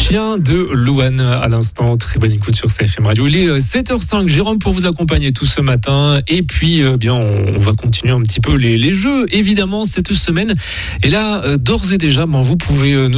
Chien de Louane à l'instant. Très bonne écoute sur CFM Radio. Il est 7h05. Jérôme pour vous accompagner tout ce matin. Et puis, on va continuer un petit peu les jeux, évidemment, cette semaine. Et là, d'ores et déjà, vous pouvez nous